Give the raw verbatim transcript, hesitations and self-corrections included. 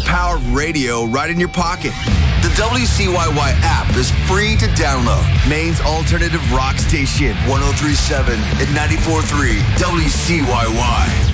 power of radio right in your pocket. The W C Y Y app is free to download. Maine's alternative rock station, one oh three point seven and ninety-four point three W C Y Y.